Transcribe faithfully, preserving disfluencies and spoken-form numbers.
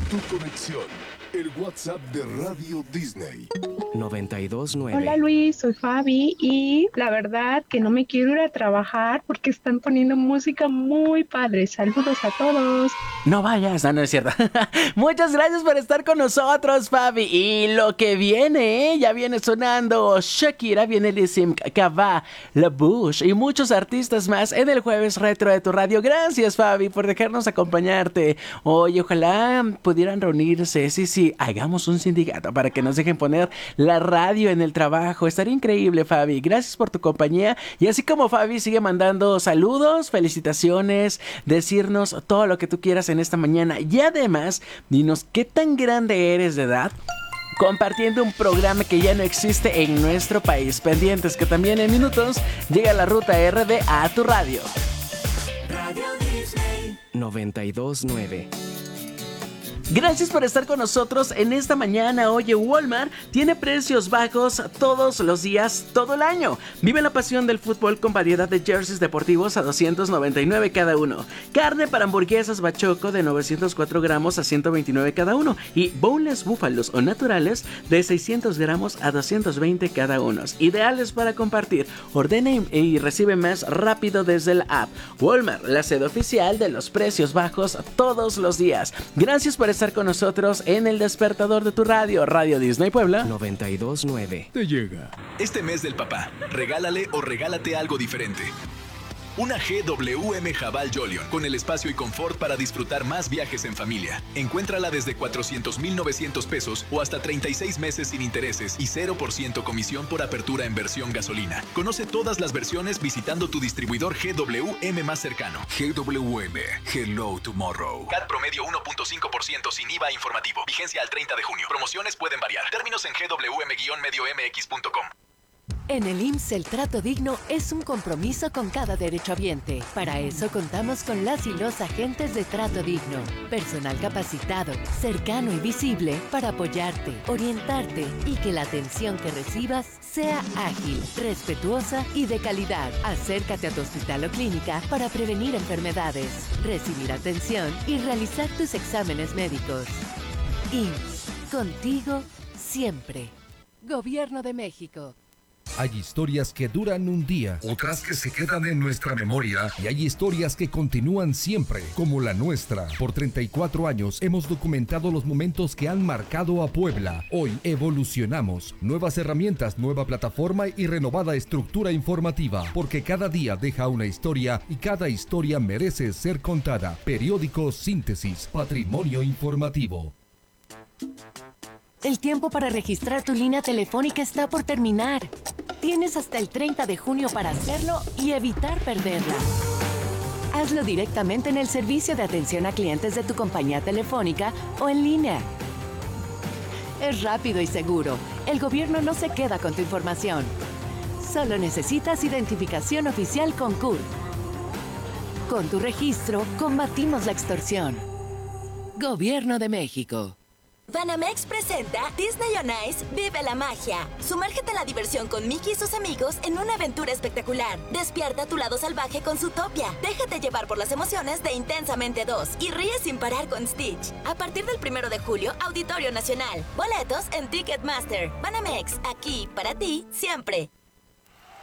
Tu conexión. El WhatsApp de Radio Disney. noventa y dos nueve. Hola Luis, soy Fabi y la verdad que no me quiero ir a trabajar porque están poniendo música muy padre. Saludos a todos. No vayas, no, no es cierto. Muchas gracias por estar con nosotros, Fabi. Y lo que viene, ¿eh? Ya viene sonando Shakira, viene Lizzy Cava, La Bush y muchos artistas más en el Jueves Retro de tu radio. Gracias, Fabi, por dejarnos acompañarte. Oye, ojalá pudieran reunirse, sí, sí, hagamos un sindicato para que nos dejen poner la radio en el trabajo. Estaría increíble, Fabi. Gracias por tu compañía. Y así como Fabi sigue mandando saludos, felicitaciones, decirnos todo lo que tú quieras en esta mañana. Y además, dinos qué tan grande eres de edad, compartiendo un programa que ya no existe en nuestro país. Pendientes que también en minutos llega la ruta R D a tu radio. Radio Disney noventa y dos nueve. Gracias por estar con nosotros en esta mañana. Oye, Walmart tiene precios bajos todos los días, todo el año. Vive la pasión del fútbol con variedad de jerseys deportivos a doscientos noventa y nueve cada uno. Carne para hamburguesas Bachoco de novecientos cuatro gramos a ciento veintinueve cada uno. Y boneless búfalos o naturales de seiscientos gramos a doscientos veinte cada uno. Ideales para compartir. Ordena y, y recibe más rápido desde la app. Walmart, la sede oficial de los precios bajos todos los días. Gracias por estar con nosotros en el despertador de tu radio, Radio Disney Puebla noventa y dos nueve. Te llega. Este mes del papá, regálale o regálate algo diferente. Una G W M Jabal Jolion, con el espacio y confort para disfrutar más viajes en familia. Encuéntrala desde cuatrocientos mil novecientos pesos o hasta treinta y seis meses sin intereses y cero por ciento comisión por apertura en versión gasolina. Conoce todas las versiones visitando tu distribuidor G W M más cercano. G W M, Hello Tomorrow. C A T promedio uno punto cinco por ciento sin I V A informativo. Vigencia al treinta de junio. Promociones pueden variar. Términos en G W M medio M X punto com. En el I M S S el trato digno es un compromiso con cada derechohabiente. Para eso contamos con las y los agentes de trato digno. Personal capacitado, cercano y visible para apoyarte, orientarte y que la atención que recibas sea ágil, respetuosa y de calidad. Acércate a tu hospital o clínica para prevenir enfermedades, recibir atención y realizar tus exámenes médicos. I M S S, contigo siempre. Gobierno de México. Hay historias que duran un día, Otras que se quedan en nuestra memoria. y hay historias que continúan siempre, como la nuestra. Por treinta y cuatro años hemos documentado los momentos que han marcado a Puebla. Hoy evolucionamos. Nuevas herramientas, nueva plataforma y renovada estructura informativa. Porque cada día deja una historia y cada historia merece ser contada. Periódico Síntesis, Patrimonio Informativo. El tiempo para registrar tu línea telefónica está por terminar. Tienes hasta el treinta de junio para hacerlo y evitar perderla. Hazlo directamente en el servicio de atención a clientes de tu compañía telefónica o en línea. Es rápido y seguro. El gobierno no se queda con tu información. Solo necesitas identificación oficial con C U R. Con tu registro, combatimos la extorsión. Gobierno de México. Banamex presenta Disney on Ice Vive la Magia. Sumérgete a la diversión con Mickey y sus amigos en una aventura espectacular. Despierta tu lado salvaje con Zootopia. Déjate llevar por las emociones de Intensamente dos y ríe sin parar con Stitch. A partir del primero de julio, Auditorio Nacional. Boletos en Ticketmaster. Banamex, aquí para ti, siempre.